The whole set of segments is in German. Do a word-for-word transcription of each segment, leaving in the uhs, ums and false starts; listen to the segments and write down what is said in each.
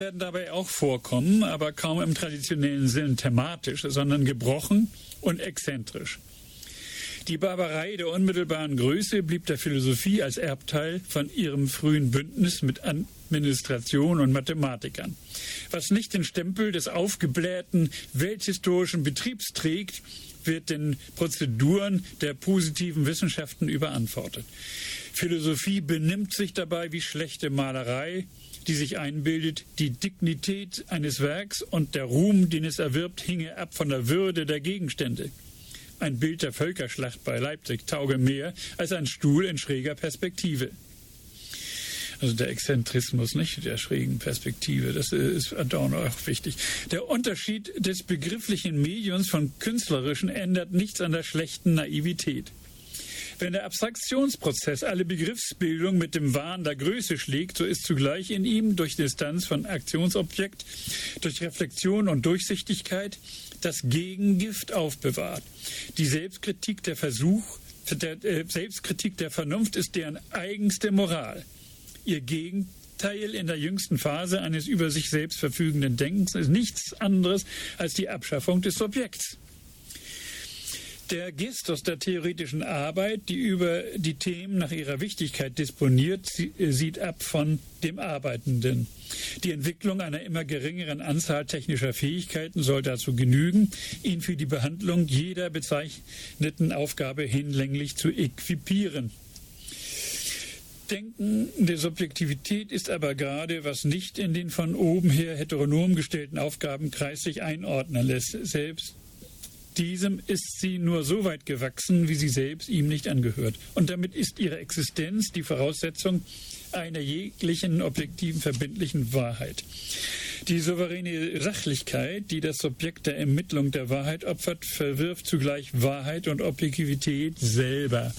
werden dabei auch vorkommen, aber kaum im traditionellen Sinn thematisch, sondern gebrochen und exzentrisch. Die Barbarei der unmittelbaren Größe blieb der Philosophie als Erbteil von ihrem frühen Bündnis mit Administration und Mathematikern. Was nicht den Stempel des aufgeblähten welthistorischen Betriebs trägt, wird den Prozeduren der positiven Wissenschaften überantwortet. Philosophie benimmt sich dabei wie schlechte Malerei, die sich einbildet, die Dignität eines Werks und der Ruhm, den es erwirbt, hinge ab von der Würde der Gegenstände. Ein Bild der Völkerschlacht bei Leipzig tauge mehr als ein Stuhl in schräger Perspektive. Also der Exzentrismus, nicht der schrägen Perspektive, das ist Adorno auch wichtig. Der Unterschied des begrifflichen Mediums vom künstlerischen ändert nichts an der schlechten Naivität. Wenn der Abstraktionsprozess alle Begriffsbildung mit dem Wahn der Größe schlägt, so ist zugleich in ihm durch Distanz von Aktionsobjekt, durch Reflexion und Durchsichtigkeit das Gegengift aufbewahrt. Die Selbstkritik der Versuch, der äh, Selbstkritik der Vernunft ist deren eigenste Moral. Ihr Gegenteil in der jüngsten Phase eines über sich selbst verfügenden Denkens ist nichts anderes als die Abschaffung des Subjekts. Der Gestus der theoretischen Arbeit, die über die Themen nach ihrer Wichtigkeit disponiert, sieht ab von dem Arbeitenden. Die Entwicklung einer immer geringeren Anzahl technischer Fähigkeiten soll dazu genügen, ihn für die Behandlung jeder bezeichneten Aufgabe hinlänglich zu equipieren. Denken der Subjektivität ist aber gerade, was nicht in den von oben her heteronom gestellten Aufgabenkreis sich einordnen lässt. Selbst diesem ist sie nur so weit gewachsen, wie sie selbst ihm nicht angehört. Und damit ist ihre Existenz die Voraussetzung einer jeglichen objektiven, verbindlichen Wahrheit. Die souveräne Sachlichkeit, die das Subjekt der Ermittlung der Wahrheit opfert, verwirft zugleich Wahrheit und Objektivität selber.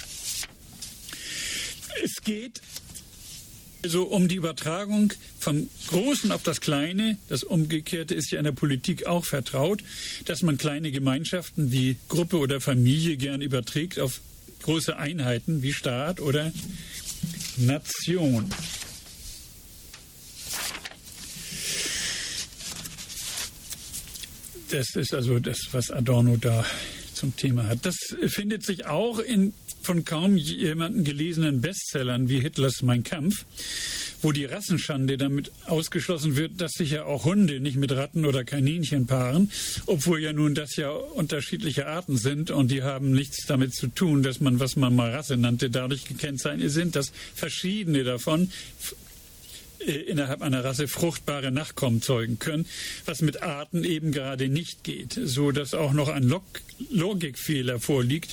Es geht also um die Übertragung vom Großen auf das Kleine. Das Umgekehrte ist ja in der Politik auch vertraut, dass man kleine Gemeinschaften wie Gruppe oder Familie gern überträgt auf große Einheiten wie Staat oder Nation. Das ist also das, was Adorno da zum Thema hat. Das findet sich auch in von kaum jemanden gelesenen Bestsellern wie Hitlers Mein Kampf, wo die Rassenschande damit ausgeschlossen wird, dass sich ja auch Hunde nicht mit Ratten oder Kaninchen paaren, obwohl ja nun das ja unterschiedliche Arten sind und die haben nichts damit zu tun, dass man, was man mal Rasse nannte, dadurch gekennzeichnet sind, dass verschiedene davon innerhalb einer Rasse fruchtbare Nachkommen zeugen können, was mit Arten eben gerade nicht geht, so dass auch noch ein Log- Logikfehler vorliegt,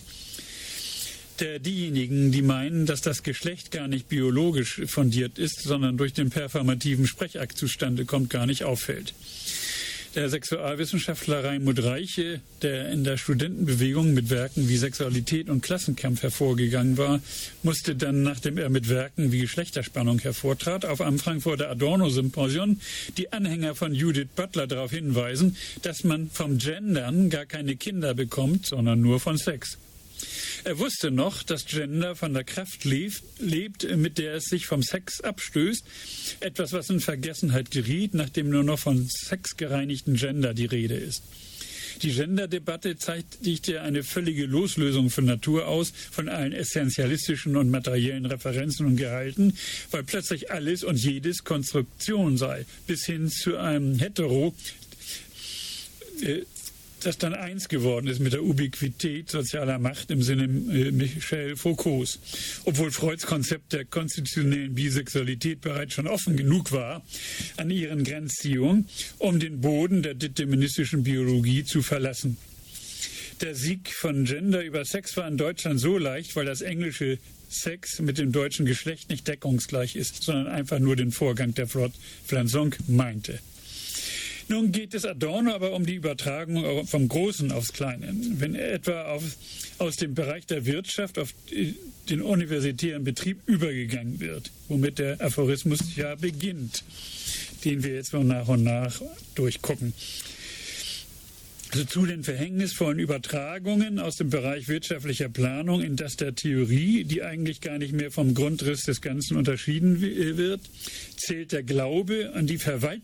der diejenigen, die meinen, dass das Geschlecht gar nicht biologisch fundiert ist, sondern durch den performativen Sprechakt zustande kommt, gar nicht auffällt. Der Sexualwissenschaftler Raimund Reiche, der in der Studentenbewegung mit Werken wie Sexualität und Klassenkampf hervorgegangen war, musste dann, nachdem er mit Werken wie Geschlechterspannung hervortrat, auf einem Frankfurter Adorno-Symposion die Anhänger von Judith Butler darauf hinweisen, dass man vom Gendern gar keine Kinder bekommt, sondern nur von Sex. Er wusste noch, dass Gender von der Kraft lebt, lebt, mit der es sich vom Sex abstößt. Etwas, was in Vergessenheit geriet, nachdem nur noch von sexgereinigten Gender die Rede ist. Die Gender-Debatte zeitigte eine völlige Loslösung von Natur aus, von allen essentialistischen und materiellen Referenzen und Gehalten, weil plötzlich alles und jedes Konstruktion sei, bis hin zu einem Hetero, äh, das dann eins geworden ist mit der Ubiquität sozialer Macht im Sinne äh, Michel Foucaults. Obwohl Freuds Konzept der konstitutionellen Bisexualität bereits schon offen genug war an ihren Grenzziehungen, um den Boden der deterministischen Biologie zu verlassen. Der Sieg von Gender über Sex war in Deutschland so leicht, weil das englische Sex mit dem deutschen Geschlecht nicht deckungsgleich ist, sondern einfach nur den Vorgang der Fortpflanzung meinte. Nun geht es Adorno aber um die Übertragung vom Großen aufs Kleine. Wenn er etwa auf, aus dem Bereich der Wirtschaft auf den universitären Betrieb übergegangen wird, womit der Aphorismus ja beginnt, den wir jetzt mal nach und nach durchgucken. Also zu den verhängnisvollen Übertragungen aus dem Bereich wirtschaftlicher Planung in das der Theorie, die eigentlich gar nicht mehr vom Grundriss des Ganzen unterschieden wird, zählt der Glaube an die Verwalt